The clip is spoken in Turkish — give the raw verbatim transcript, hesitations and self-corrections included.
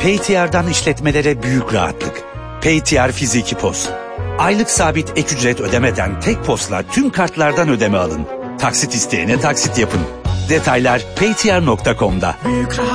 Paytr'dan işletmelere büyük rahatlık. Paytr Fiziki Pos. Aylık sabit ek ücret ödemeden tek posla tüm kartlardan ödeme alın. Taksit isteyene taksit yapın. Detaylar paytr nokta com'da.